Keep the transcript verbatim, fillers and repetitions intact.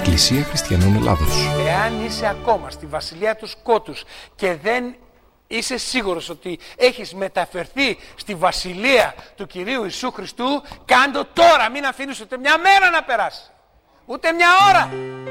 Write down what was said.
Εκκλησία Χριστιανών Ελλάδος. Εάν είσαι ακόμα στη βασιλεία του σκότους και δεν είσαι σίγουρος ότι έχεις μεταφερθεί στη βασιλεία του Κυρίου Ιησού Χριστού, κάντο τώρα, μην αφήνεις ούτε μια μέρα να περάσει, ούτε μια ώρα.